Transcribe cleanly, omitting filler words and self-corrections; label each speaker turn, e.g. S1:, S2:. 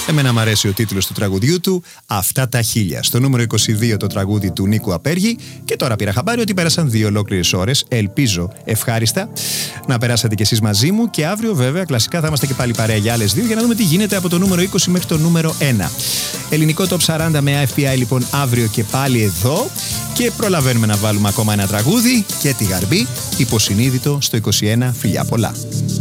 S1: Εμένα μου αρέσει ο τίτλος του τραγουδιού του, Αυτά τα χίλια. Στο νούμερο 22 το τραγούδι του Νίκου Απέργη. Και τώρα πήρα χαμπάρι ότι πέρασαν 2 ολόκληρες ώρες. Ελπίζω ευχάριστα να περάσατε κι εσείς μαζί μου. Και αύριο, βέβαια, κλασικά θα είμαστε και πάλι παρέα για άλλες 2 για να δούμε τι γίνεται από το νούμερο 20 μέχρι το νούμερο 1. Ελληνικό Top 40 με AFPI λοιπόν αύριο και πάλι εδώ. Και προλαβαίνουμε να βάλουμε ακόμα ένα τραγούδι και τη Γαρμπή, Υποσυνείδητο στο 21. Φιλιά πολλά.